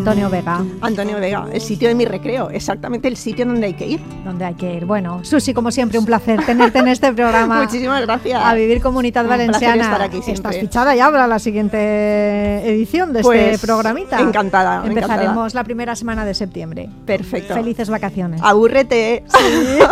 Antonio Vega. Antonio Vega, el sitio de mi recreo, exactamente el sitio donde hay que ir. Donde hay que ir. Bueno, Susi, como siempre, un placer tenerte en este programa. Muchísimas gracias. A Vivir Comunitat Valenciana. Un placer estar aquí siempre. Estás fichada ya para la siguiente edición de este programita. Encantada. Empezaremos la primera semana de septiembre. Perfecto. Felices vacaciones. Abúrrete. Sí.